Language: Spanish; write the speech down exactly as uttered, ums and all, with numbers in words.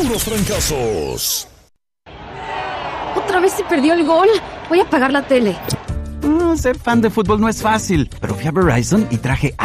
puros fracasos. Otra vez se perdió el gol. Voy a apagar la tele. Mm, ser fan de fútbol no es fácil, pero fui a Verizon y traje